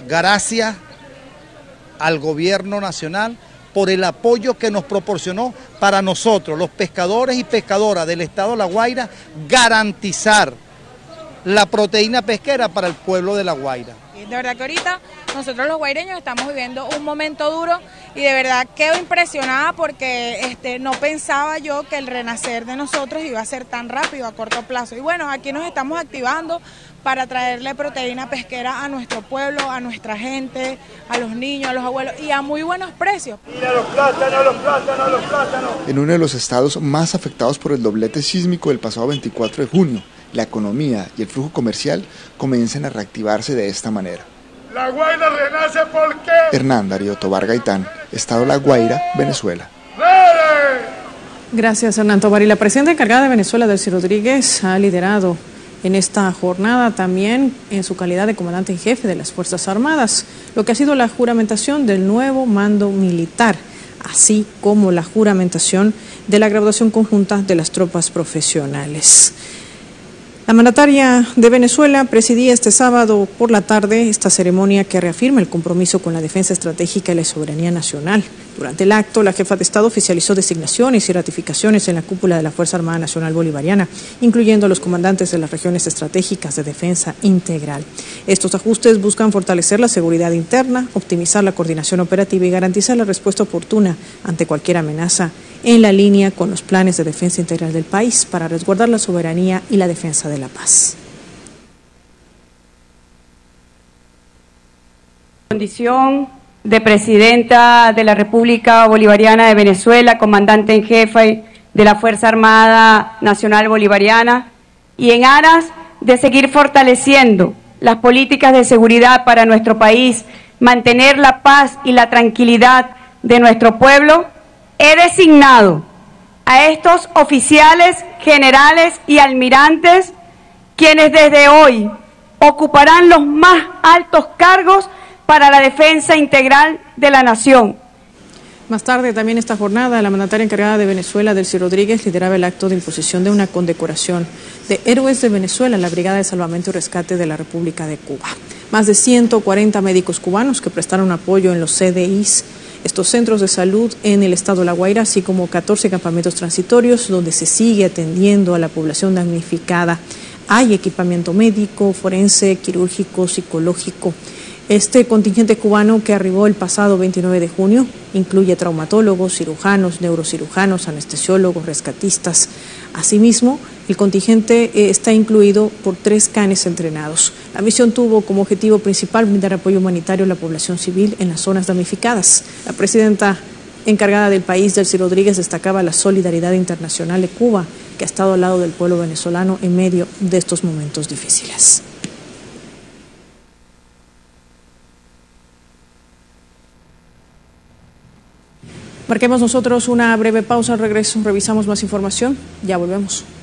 Gracias al gobierno nacional por el apoyo que nos proporcionó para nosotros, los pescadores y pescadoras del estado de La Guaira, garantizar la proteína pesquera para el pueblo de La Guaira. De verdad que ahorita nosotros los guaireños estamos viviendo un momento duro y de verdad quedo impresionada porque no pensaba yo que el renacer de nosotros iba a ser tan rápido a corto plazo. Y bueno, aquí nos estamos activando para traerle proteína pesquera a nuestro pueblo, a nuestra gente, a los niños, a los abuelos y a muy buenos precios. Mira los plátanos, los plátanos, los plátanos. En uno de los estados más afectados por el doblete sísmico del pasado 24 de junio, la economía y el flujo comercial comienzan a reactivarse de esta manera. La Guaira renace porque... Hernán Darío Tobar Gaitán, Estado La Guaira, Venezuela. Gracias, Hernán Tobar. Y la presidenta encargada de Venezuela, Delcy Rodríguez, ha liderado en esta jornada también en su calidad de comandante en jefe de las Fuerzas Armadas, lo que ha sido la juramentación del nuevo mando militar, así como la juramentación de la graduación conjunta de las tropas profesionales. La mandataria de Venezuela presidía este sábado por la tarde esta ceremonia que reafirma el compromiso con la defensa estratégica y la soberanía nacional. Durante el acto, la jefa de Estado oficializó designaciones y ratificaciones en la cúpula de la Fuerza Armada Nacional Bolivariana, incluyendo a los comandantes de las regiones estratégicas de defensa integral. Estos ajustes buscan fortalecer la seguridad interna, optimizar la coordinación operativa y garantizar la respuesta oportuna ante cualquier amenaza, en la línea con los planes de defensa integral del país para resguardar la soberanía y la defensa de la paz. Condición de presidenta de la República Bolivariana de Venezuela, comandante en jefe de la Fuerza Armada Nacional Bolivariana, y en aras de seguir fortaleciendo las políticas de seguridad para nuestro país, mantener la paz y la tranquilidad de nuestro pueblo, he designado a estos oficiales, generales y almirantes, quienes desde hoy ocuparán los más altos cargos para la defensa integral de la nación. Más tarde, también esta jornada, la mandataria encargada de Venezuela, Delcy Rodríguez, lideraba el acto de imposición de una condecoración de Héroes de Venezuela, la Brigada de Salvamento y Rescate de la República de Cuba. Más de 140 médicos cubanos que prestaron apoyo en los CDIs, estos centros de salud en el estado de La Guaira, así como 14 campamentos transitorios donde se sigue atendiendo a la población damnificada. Hay equipamiento médico, forense, quirúrgico, psicológico. Este contingente cubano que arribó el pasado 29 de junio incluye traumatólogos, cirujanos, neurocirujanos, anestesiólogos, rescatistas. Asimismo, el contingente está incluido por 3 canes entrenados. La misión tuvo como objetivo principal brindar apoyo humanitario a la población civil en las zonas damnificadas. La presidenta encargada del país, Delcy Rodríguez, destacaba la solidaridad internacional de Cuba, que ha estado al lado del pueblo venezolano en medio de estos momentos difíciles. Marquemos nosotros una breve pausa, al regreso revisamos más información, ya volvemos.